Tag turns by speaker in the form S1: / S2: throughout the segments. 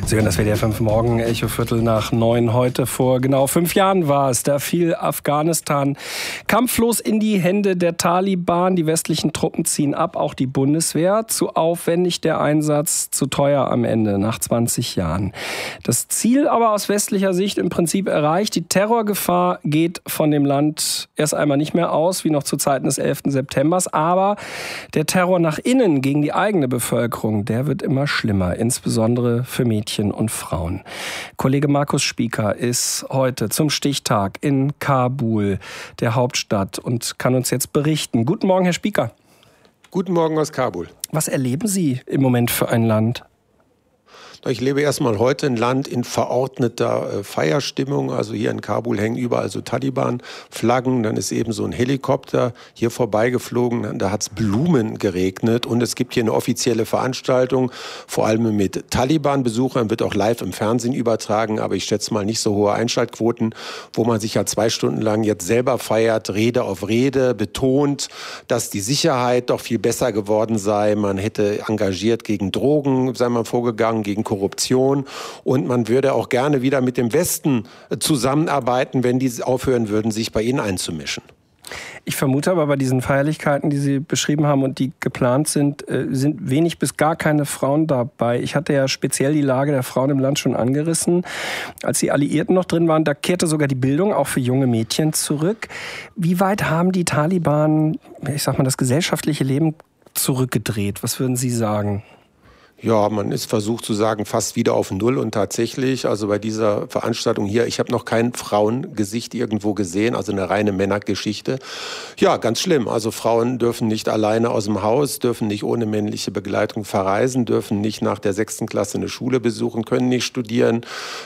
S1: Sie hören das WDR 5 Morgen, Echo 8:45 heute. Vor genau 5 Jahren war es. Da fiel Afghanistan kampflos in die Hände der Taliban. Die westlichen Truppen ziehen ab, auch die Bundeswehr. Zu aufwendig der Einsatz, zu teuer am Ende, nach 20 Jahren. Das Ziel aber aus westlicher Sicht im Prinzip erreicht. Die Terrorgefahr geht von dem Land erst einmal nicht mehr aus, wie noch zu Zeiten des 11. September. Aber der Terror nach innen gegen die eigene Bevölkerung, der wird immer schlimmer, insbesondere für Mädchen und Frauen. Kollege Markus Spieker ist heute zum Stichtag in Kabul, der Hauptstadt, und kann uns jetzt berichten. Guten Morgen, Herr Spieker.
S2: Guten Morgen aus Kabul.
S1: Was erleben Sie im Moment für ein Land?
S2: Ich lebe erstmal heute ein Land in verordneter Feierstimmung. Also hier in Kabul hängen überall so Taliban-Flaggen. Dann ist eben so ein Helikopter hier vorbeigeflogen. Da hat es Blumen geregnet. Und es gibt hier eine offizielle Veranstaltung, vor allem mit Taliban-Besuchern, wird auch live im Fernsehen übertragen. Aber ich schätze mal nicht so hohe Einschaltquoten, wo man sich ja 2 Stunden lang jetzt selber feiert, Rede auf Rede, betont, dass die Sicherheit doch viel besser geworden sei. Man hätte engagiert gegen Drogen, sei man vorgegangen, gegen Korruption, und man würde auch gerne wieder mit dem Westen zusammenarbeiten, wenn die aufhören würden, sich bei ihnen einzumischen.
S1: Ich vermute aber, bei diesen Feierlichkeiten, die Sie beschrieben haben und die geplant sind, sind wenig bis gar keine Frauen dabei. Ich hatte ja speziell die Lage der Frauen im Land schon angerissen. Als die Alliierten noch drin waren, da kehrte sogar die Bildung auch für junge Mädchen zurück. Wie weit haben die Taliban, ich sag mal, das gesellschaftliche Leben zurückgedreht? Was würden Sie sagen?
S2: Ja, man ist versucht zu sagen, fast wieder auf Null, und tatsächlich, also bei dieser Veranstaltung hier, ich habe noch kein Frauengesicht irgendwo gesehen, also eine reine Männergeschichte. Ja, ganz schlimm. Also Frauen dürfen nicht alleine aus dem Haus, dürfen nicht ohne männliche Begleitung verreisen, dürfen nicht nach der 6. Klasse eine Schule besuchen, können nicht studieren.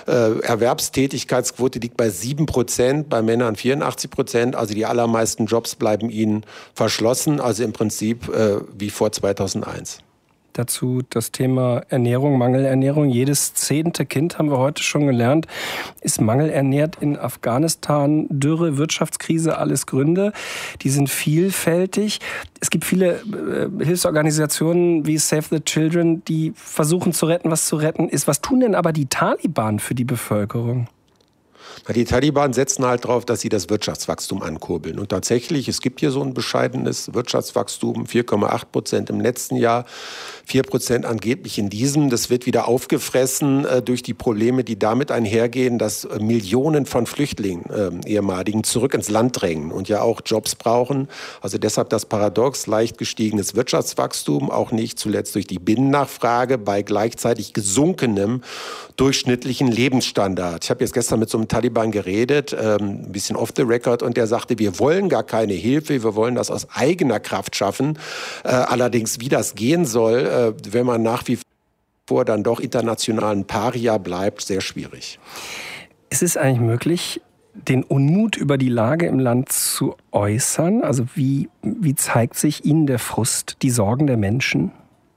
S2: Erwerbstätigkeitsquote liegt bei 7%, bei Männern 84%. Also die allermeisten Jobs bleiben ihnen verschlossen, also im Prinzip wie vor 2001.
S1: Dazu das Thema Ernährung, Mangelernährung. Jedes 10. Kind, haben wir heute schon gelernt, ist mangelernährt in Afghanistan. Dürre, Wirtschaftskrise, alles Gründe. Die sind vielfältig. Es gibt viele Hilfsorganisationen wie Save the Children, die versuchen zu retten, was zu retten ist. Was tun denn aber die Taliban für die Bevölkerung?
S2: Die Taliban setzen halt darauf, dass sie das Wirtschaftswachstum ankurbeln. Und tatsächlich, es gibt hier so ein bescheidenes Wirtschaftswachstum, 4,8% im letzten Jahr, 4% angeblich in diesem. Das wird wieder aufgefressen durch die Probleme, die damit einhergehen, dass Millionen von Flüchtlingen, ehemaligen, zurück ins Land drängen und ja auch Jobs brauchen. Also deshalb das Paradox, leicht gestiegenes Wirtschaftswachstum, auch nicht zuletzt durch die Binnennachfrage bei gleichzeitig gesunkenem durchschnittlichen Lebensstandard. Ich habe jetzt gestern mit so einem Taliban geredet, ein bisschen off the record, und der sagte, wir wollen gar keine Hilfe, wir wollen das aus eigener Kraft schaffen. Allerdings, wie das gehen soll, wenn man nach wie vor dann doch internationalen Paria bleibt, sehr schwierig.
S1: Ist es eigentlich möglich, den Unmut über die Lage im Land zu äußern? Also wie zeigt sich Ihnen der Frust, die Sorgen der Menschen?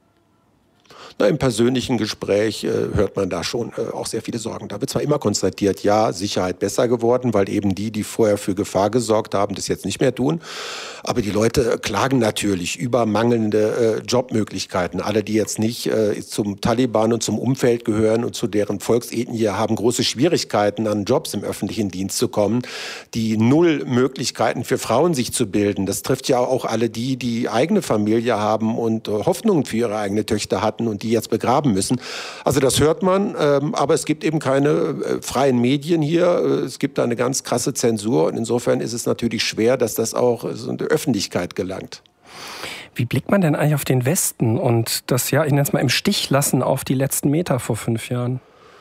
S2: Im persönlichen Gespräch hört man da schon auch sehr viele Sorgen. Da wird zwar immer konstatiert, ja, Sicherheit besser geworden, weil eben die vorher für Gefahr gesorgt haben, das jetzt nicht mehr tun. Aber die Leute klagen natürlich über mangelnde Jobmöglichkeiten. Alle, die jetzt nicht zum Taliban und zum Umfeld gehören und zu deren Volksethnie, haben große Schwierigkeiten, an Jobs im öffentlichen Dienst zu kommen. Die null Möglichkeiten für Frauen, sich zu bilden. Das trifft ja auch alle die eigene Familie haben und Hoffnungen für ihre eigene Töchter hatten und die jetzt begraben müssen. Also das hört man, aber es gibt eben keine freien Medien hier. Es gibt da eine ganz krasse Zensur, und insofern ist es natürlich schwer, dass das auch so in die Öffentlichkeit gelangt.
S1: Wie blickt man denn eigentlich auf den Westen und das, ja, ich nenne es mal, im Stich lassen auf die letzten Meter vor 5 Jahren?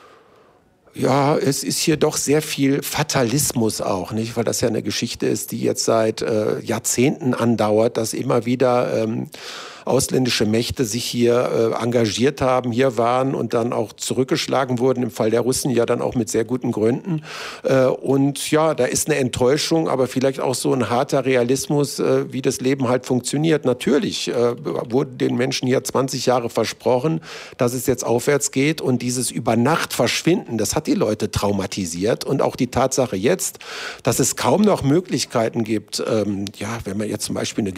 S2: Ja, es ist hier doch sehr viel Fatalismus auch, nicht? Weil das ja eine Geschichte ist, die jetzt seit Jahrzehnten andauert, dass immer wieder ausländische Mächte sich hier engagiert haben, hier waren und dann auch zurückgeschlagen wurden, im Fall der Russen ja dann auch mit sehr guten Gründen. Und ja, da ist eine Enttäuschung, aber vielleicht auch so ein harter Realismus, wie das Leben halt funktioniert. Natürlich wurde den Menschen hier 20 Jahre versprochen, dass es jetzt aufwärts geht, und dieses Über-Nacht-Verschwinden, das hat die Leute traumatisiert, und auch die Tatsache jetzt, dass es kaum noch Möglichkeiten gibt, ja, wenn man jetzt zum Beispiel eine